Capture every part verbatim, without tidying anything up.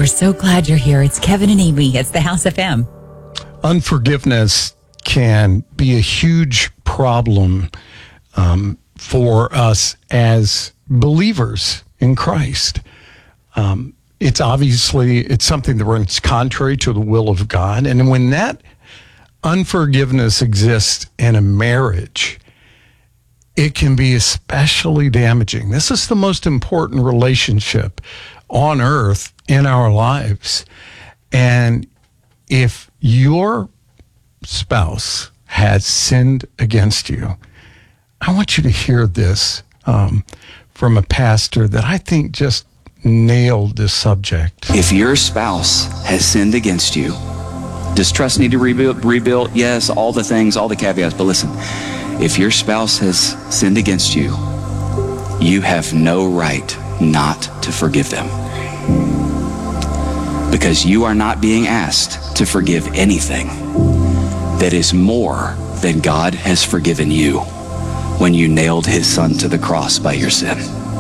We're so glad you're here. It's Kevin and Amy. It's the House F M. Unforgiveness can be a huge problem um, for us as believers in Christ. Um, it's obviously, it's something that runs contrary to the will of God. And when that unforgiveness exists in a marriage, it can be especially damaging. This is the most important relationship on earth in our lives. And if your spouse has sinned against you, I want you to hear this um, from a pastor that I think just nailed this subject. If your spouse has sinned against you, does trust need to be rebuild, rebuilt? Yes, all the things, all the caveats. But listen, if your spouse has sinned against you, you have no right not to forgive them. Because you are not being asked to forgive anything that is more than God has forgiven you when you nailed his son to the cross by your sin.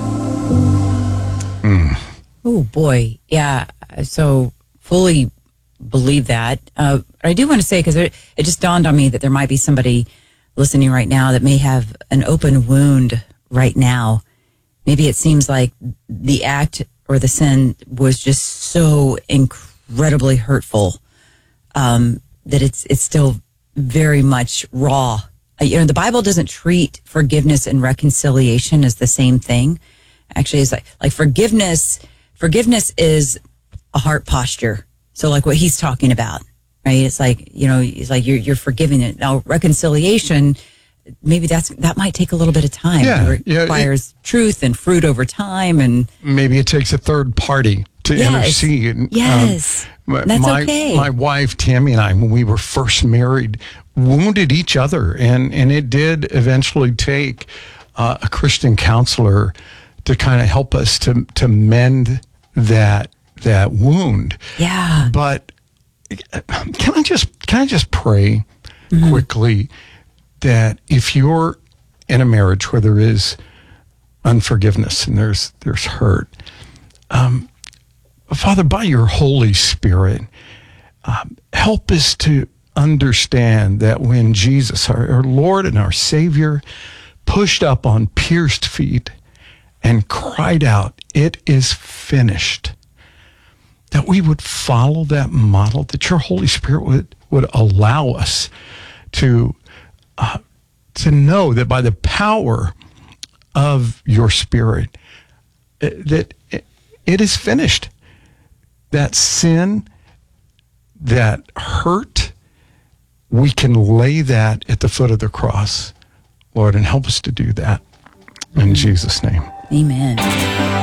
Mm. Oh, boy. Yeah. So fully believe that. Uh, I do want to say, because it, it just dawned on me that there might be somebody listening right now that may have an open wound right now. Maybe it seems like the act or the sin was just so incredibly hurtful um, that it's it's still very much raw. Uh, you know, the Bible doesn't treat forgiveness and reconciliation as the same thing. Actually, it's like like forgiveness. Forgiveness is a heart posture. So, like what he's talking about, right? It's like, you know, it's like you're you're forgiving it. Now, reconciliation, maybe that's that might take a little bit of time. Yeah, it yeah, requires it, truth and fruit over time, and maybe it takes a third party to yes, intercede. Yes, um, that's my, okay. My wife Tammy and I, when we were first married, wounded each other, and and it did eventually take uh, a Christian counselor to kind of help us to to mend that that wound. Yeah. But can I just can I just pray mm-hmm. quickly that if you're in a marriage where there is unforgiveness and there's there's hurt, um, Father, by your Holy Spirit, um, help us to understand that when Jesus, our, our Lord and our Savior, pushed up on pierced feet and cried out, "It is finished," that we would follow that model, that your Holy Spirit would, would allow us to uh, to know that by the power of your Spirit, uh, that it, it is finished. That sin, that hurt, we can lay that at the foot of the cross, Lord, and help us to do that. In Jesus' name. Amen.